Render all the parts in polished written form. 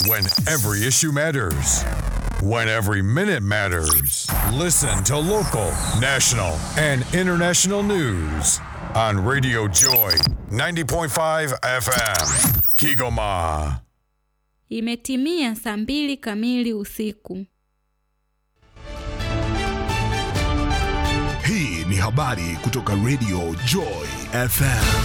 When every issue matters. When every minute matters. Listen to local, national, and international news on Radio Joy 90.5 FM. Kigoma. Imetimia saa 2 kamili usiku. Hii ni habari kutoka Radio Joy FM.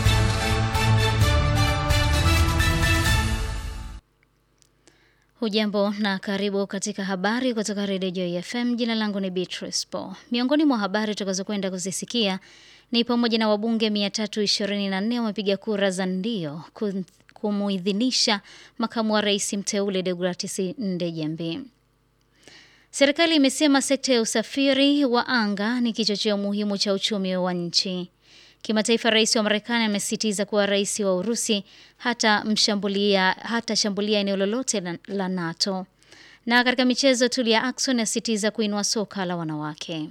Hujambo na karibu katika habari kutoka Radio Joy FM. Jina langu ni Beatrice Paul. Miongoni mwa habari tutakazokwenda kuzisikia ni pamoja na wabunge 324 wamepiga kura za ndio kumuidhinisha makamu wa rais mteule Deogratias Ndejembi. Serikali imesema sekta ya usafiri wa anga ni kichocheo muhimu cha uchumi wa nchi. Kimataifa, rais wa Marekani amesisitiza kuwa rais wa Urusi hatashambulia eneo lolote la NATO. Na katika michezo, Tulia Ackson asisitiza kuinua soka la wanawake.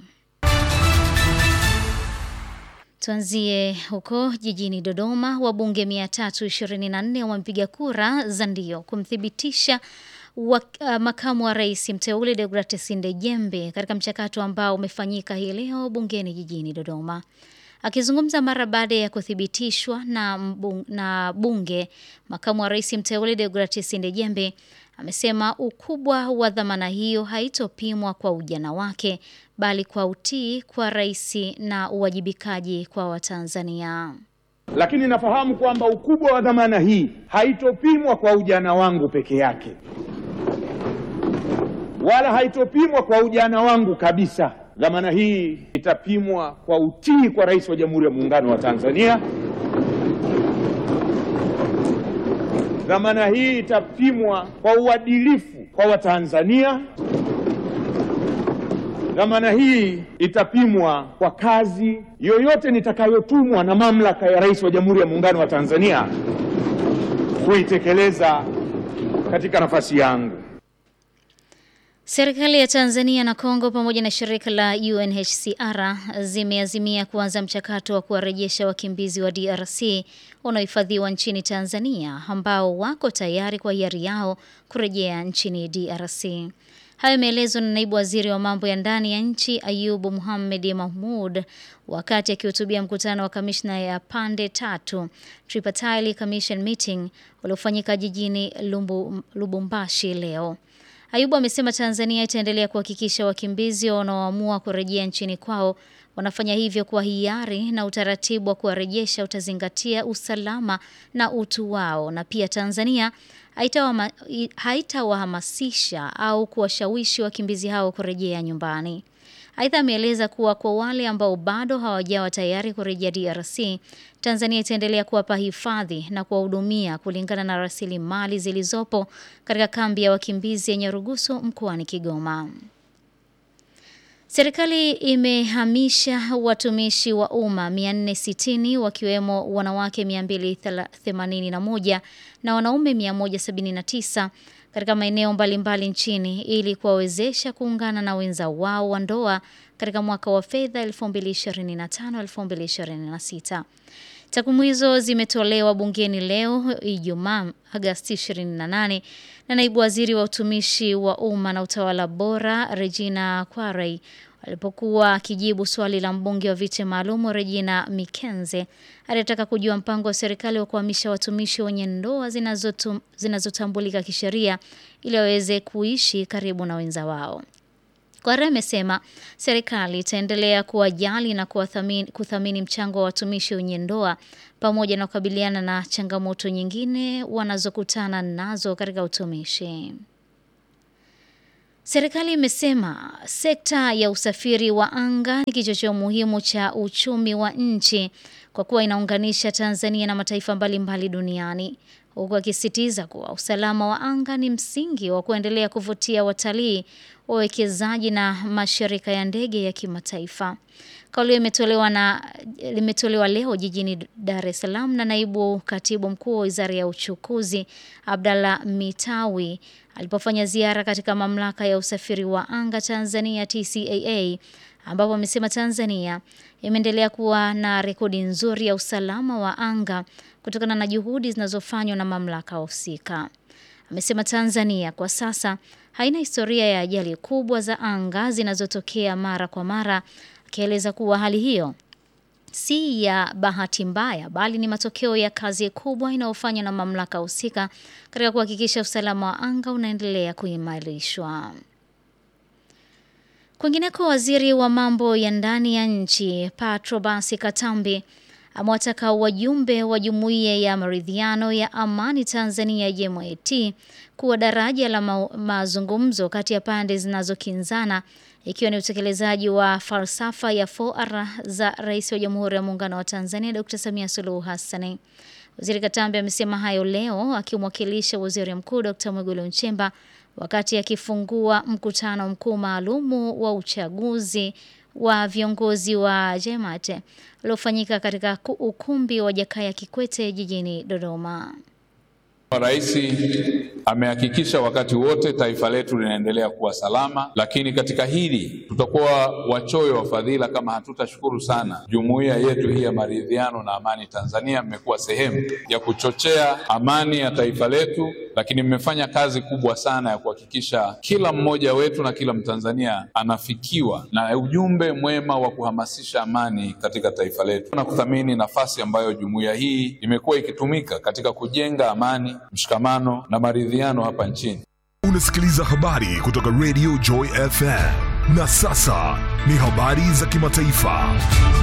Tuanzie huko jijini Dodoma. Wabunge 324 wamepiga kura za ndio kumthibitisha makamu wa rais mteule Deogratias Ndejembi katika mchakato ambao umefanyika hii leo bungeni jijini Dodoma. Akizungumza mara baada ya kuthibitishwa na bunge, makamu wa rais mteule Deogratias Ndejembi amesema ukubwa wa dhamana hiyo haitopimwa kwa ujana wake, bali kwa utii kwa rais na uwajibikaji kwa Watanzania. Lakini nafahamu kwamba ukubwa wa dhamana hii haitopimwa kwa ujana wangu peke yake, wala haitopimwa kwa ujana wangu kabisa. Dhamana hii itapimwa kwa utii kwa rais wa Jamhuri ya Muungano wa Tanzania. Dhamana hii itapimwa kwa uadilifu kwa Watanzania. Dhamana hii itapimwa kwa kazi yoyote nitakayotumwa na mamlaka ya rais wa Jamhuri ya Muungano wa Tanzania kuitekeleza katika nafasi yangu. Serikali ya Tanzania na Kongo pamoja na shirika la UNHCR zimeazimia kuanza mchakato wa kuwarejesha wakimbizi wa DRC wanaohifadhiwa nchini Tanzania ambao wako tayari kwa hiari yao kurejea nchini DRC. Hayo yameelezwa na naibu waziri wa mambo ya ndani ya nchi Ayubu Mohamed Mahmoud wakati akihutubia mkutano wa kamishna ya pande tatu Tripartite Commission Meeting uliofanyika jijini Lubumbashi leo. Ayubu amesema Tanzania itaendelea kuhakikisha wakimbizi wanaoamua kurejea nchini kwao wanafanya hivyo kwa hiari, na utaratibu wa kuwarejesha utazingatia usalama na utu wao, na pia Tanzania haitawahamasisha au kuwashawishi wakimbizi hao kurejea nyumbani. Aidha, ameeleza kuwa kwa wale ambao bado hawajawa tayari kurejea DRC, Tanzania itaendelea kuwapa hifadhi na kuwahudumia kulingana na rasilimali zilizopo katika kambi ya wakimbizi ya Nyarugusu mkoani Kigoma. Serikali imehamisha watumishi wa umma 460 wakiwemo wanawake 281 na wanaume 179 katika maeneo mbalimbali nchini ili kuwawezesha kuungana na wenza wao wa ndoa katika mwaka wa fedha 2025-2026. Takwimu hizo zimetolewa bungeni leo Ijumaa Agosti 28 na naibu waziri wa utumishi wa umma na utawala bora Regina Kwarai alipokuwa akijibu swali la mbunge wa viti maalum Regina Mikenze aliyetaka kujua mpango wa serikali wa kuhamisha watumishi wenye ndoa zinazotambulika kisheria ili waweze kuishi karibu na wenza wao. Kwarai amesema serikali itaendelea kuwajali na kuthamini mchango wa watumishi wenye ndoa pamoja na kukabiliana na changamoto nyingine wanazokutana nazo katika utumishi. Serikali imesema sekta ya usafiri wa anga ni kichocheo muhimu cha uchumi wa nchi kwa kuwa inaunganisha Tanzania na mataifa mbalimbali duniani, huku akisisitiza kuwa usalama wa anga ni msingi wa kuendelea kuvutia watalii, wawekezaji na mashirika ya ndege ya kimataifa. Kauli imetolewa leo jijini Dar es Salaam na naibu katibu mkuu wa Wizara ya Uchukuzi Abdalla Mitawi alipofanya ziara katika mamlaka ya usafiri wa anga Tanzania TCAA, ambapo amesema Tanzania imeendelea kuwa na rekodi nzuri ya usalama wa anga kutokana na juhudi zinazofanywa na mamlaka husika. amesema Tanzania kwa sasa haina historia ya ajali kubwa za anga zinazotokea mara kwa mara, akieleza kuwa hali hiyo si ya bahati mbaya bali ni matokeo ya kazi kubwa inayofanywa na mamlaka husika katika kuhakikisha usalama wa anga unaendelea kuimarishwa. Kwingineko, waziri wa mambo ya ndani ya nchi Patrobas Katambi amewataka wajumbe wa Jumuiya ya Maridhiano ya Amani Tanzania JMAT kuwa daraja la mazungumzo kati ya pande zinazokinzana, ikiwa ni utekelezaji wa falsafa ya 4R za Rais wa Jamhuri ya Muungano wa Tanzania Dr. Samia Suluhu Hassan. Waziri Katambi amesema hayo leo akimwakilisha Waziri Mkuu Dr. Mwigulu Nchemba wakati akifungua mkutano mkuu maalumu wa uchaguzi wa viongozi wa JMAT uliofanyika katika ukumbi wa Jakaya Kikwete jijini Dodoma. Rais amehakikisha wakati wote taifa letu linaendelea kuwa salama, lakini katika hili tutakuwa wachoyo wa fadhila kama hatutashukuru sana jumuiya yetu hii ya maridhiano na amani Tanzania. Mmekuwa sehemu ya kuchochea amani ya taifa letu, lakini mmefanya kazi kubwa sana ya kuhakikisha kila mmoja wetu na kila Mtanzania anafikiwa na ujumbe mwema wa kuhamasisha amani katika taifa letu, na kuthamini nafasi ambayo jumuiya hii imekuwa ikitumika katika kujenga amani, mshikamano na maridhiano hapa nchini. Unasikiliza habari kutoka Radio Joy FM. Na sasa ni habari za kimataifa.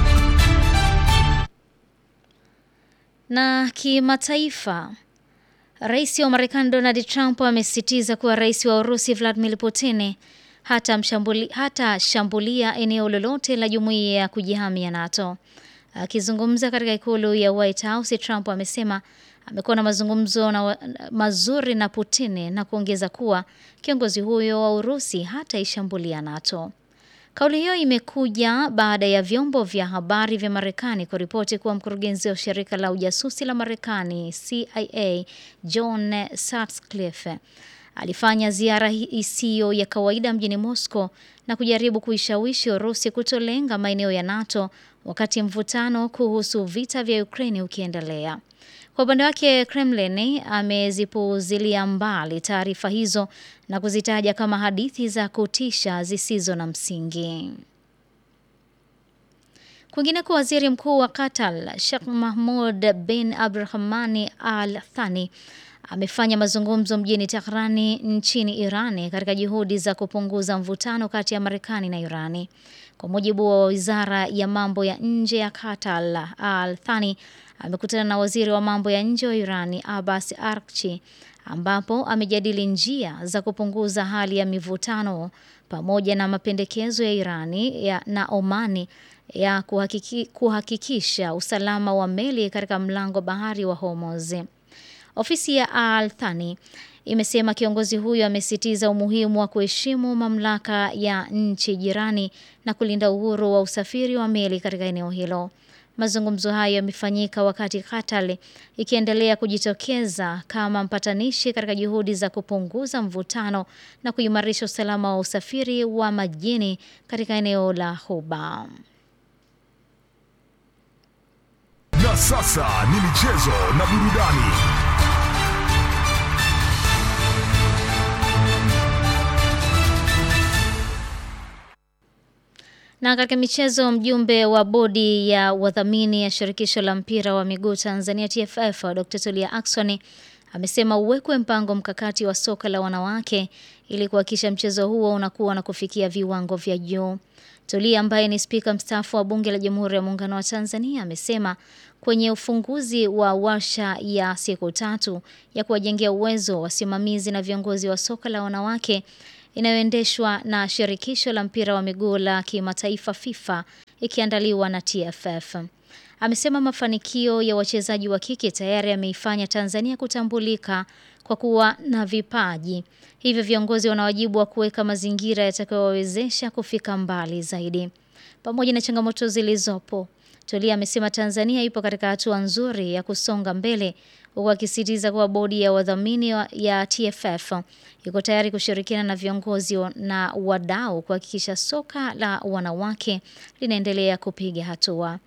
Na kimataifa, Rais wa Marekani Donald Trump amesisitiza kuwa Rais wa Urusi Vladimir Putin hata shambulia eneo lolote la jumuiya ya kujihami ya NATO. Akizungumza katika ikulu ya White House, Trump amesema amekuwa na mazungumzo mazuri na Putin na kuongeza kuwa kiongozi huyo wa Urusi hataishambulia NATO. Kauli hiyo imekuja baada ya vyombo vya habari vya Marekani kuripoti kuwa mkurugenzi wa shirika la ujasusi la Marekani CIA John Sutcliffe alifanya ziara isiyo ya kawaida mjini Moscow na kujaribu kuishawishi Urusi kutolenga maeneo ya NATO wakati mvutano kuhusu vita vya Ukraine ukiendelea. Kwa upande wake, Kremlin amezipuuzilia mbali taarifa hizo na kuzitaja kama hadithi za kutisha zisizo na msingi. Kwingineko, waziri mkuu wa Qatar Sheikh Mohammed bin Abdulrahman Al Thani amefanya mazungumzo mjini Tehran nchini Irani katika juhudi za kupunguza mvutano kati ya Marekani na Irani. Kwa mujibu wa Wizara ya Mambo ya Nje ya Qatar, Al Thani amekutana na waziri wa mambo ya nje wa Irani Abbas Araghchi, ambapo amejadili njia za kupunguza hali ya mivutano pamoja na mapendekezo ya Irani na Omani ya kuhakikisha usalama wa meli katika mlango bahari wa Hormuz. Ofisi ya Al Thani imesema kiongozi huyo amesisitiza umuhimu wa kuheshimu mamlaka ya nchi jirani na kulinda uhuru wa usafiri wa meli katika eneo hilo. Mazungumzo hayo yamefanyika wakati Qatar ikiendelea kujitokeza kama mpatanishi katika juhudi za kupunguza mvutano na kuimarisha usalama wa usafiri wa majini katika eneo la Ghuba. Na sasa ni michezo na burudani. Na katika michezo, mjumbe wa bodi ya wadhamini ya shirikisho la mpira wa miguu Tanzania TFF Dr. Tulia Ackson amesema uwekwe mpango mkakati wa soka la wanawake ili kuhakikisha mchezo huo unakuwa na kufikia viwango vya juu. Tulia ambaye ni spika mstaafu wa Bunge la Jamhuri ya Muungano wa Tanzania amesema kwenye ufunguzi wa warsha ya siku 3 ya kuwajengea uwezo wasimamizi na viongozi wa soka la wanawake inayoendeshwa na shirikisho la mpira wa miguu la kimataifa FIFA ikiandaliwa na TFF. Amesema mafanikio ya wachezaji wa kike tayari yameifanya Tanzania kutambulika kwa kuwa na vipaji. Hivyo viongozi wana wajibu wa kuweka mazingira yatakayowawezesha kufika mbali zaidi. Pamoja na changamoto zilizopo, Tulia amesema Tanzania ipo katika hatua nzuri ya kusonga mbele, huku akisisitiza kuwa bodi ya wadhamini ya TFF iko tayari kushirikiana na viongozi na wadau kuhakikisha soka la wanawake linaendelea kupiga hatua.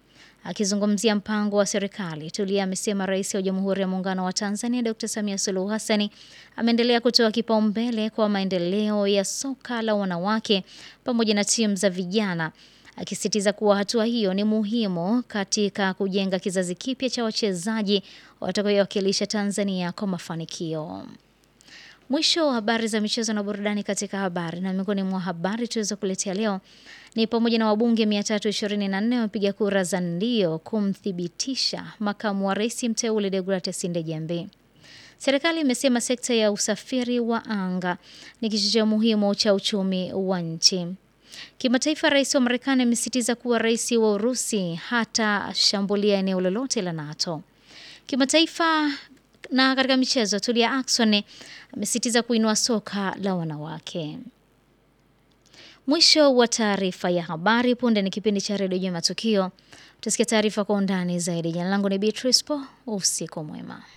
Akizungumzia mpango wa serikali, Tulia amesema Rais wa Jamhuri ya Muungano wa Tanzania Dr. Samia Suluhu Hassan ameendelea kutoa kipaumbele kwa maendeleo ya soka la wanawake pamoja na timu za vijana, akisisitiza kuwa hatua hiyo ni muhimu katika kujenga kizazi kipya cha wachezaji watakaowakilisha Tanzania kwa mafanikio. Mwisho wa habari za michezo na burudani katika habari, na miongoni mwa habari tuweza kuletea leo ni pamoja na wabunge 324 wamepiga kura za ndio kumthibitisha makamu wa rais mteule Deogratias Ndejembi. Serikali imesema sekta ya usafiri wa anga ni kichocheo muhimu cha uchumi wa nchi. Kimataifa, rais wa Marekani amesisitiza kuwa rais wa Urusi hata shambulia eneo lolote la NATO. Kimataifa na katika michezo, Tulia Ackson amesisitiza kuinua soka la wanawake. Mwisho wa taarifa ya habari. Punde ni kipindi cha Radio Joy Matukio. Tutasikia taarifa kwa undani zaidi. Jina langu ni Beatrice Po. Usiku mwema.